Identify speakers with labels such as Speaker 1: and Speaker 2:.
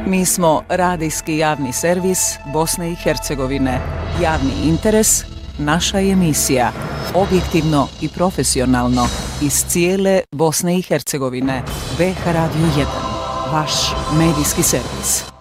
Speaker 1: Mi smo radijski javni servis Bosne i Hercegovine. Javni interes, naša emisija. Objektivno i profesionalno iz cijele Bosne i Hercegovine. BH Radio 1, vaš medijski servis.